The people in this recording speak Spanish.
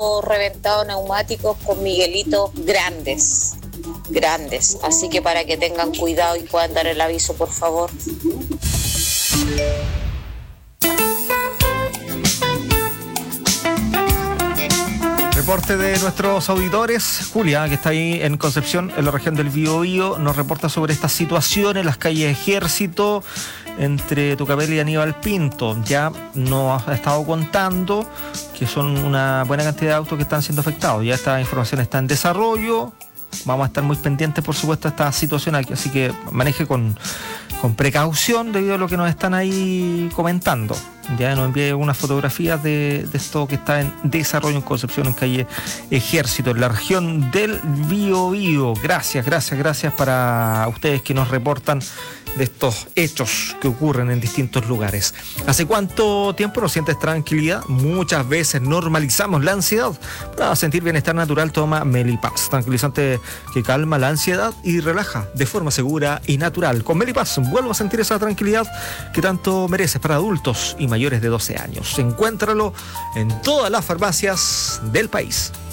autos reventados, neumáticos con miguelitos grandes. Así que para que tengan cuidado y puedan dar el aviso, por favor. Reporte de nuestros auditores. Julia, que está ahí en Concepción, en la región del Biobío, nos reporta sobre esta situación en las calles Ejército, entre Tucapel y Aníbal Pinto. Ya nos ha estado contando que son una buena cantidad de autos que están siendo afectados. Ya esta información está en desarrollo. Vamos a estar muy pendientes, por supuesto, a esta situación, así que maneje con precaución debido a lo que nos están ahí comentando. Ya nos envié unas fotografías de esto que está en desarrollo en Concepción, en calle Ejército, en la región del Biobío. Gracias para ustedes que nos reportan de estos hechos que ocurren en distintos lugares. ¿Hace cuánto tiempo no sientes tranquilidad? Muchas veces normalizamos la ansiedad. Para sentir bienestar natural, toma Melipaz, tranquilizante que calma la ansiedad y relaja de forma segura y natural. Con Melipaz vuelvo a sentir esa tranquilidad que tanto mereces para adultos y mayores de 12 años. Encuéntralo en todas las farmacias del país.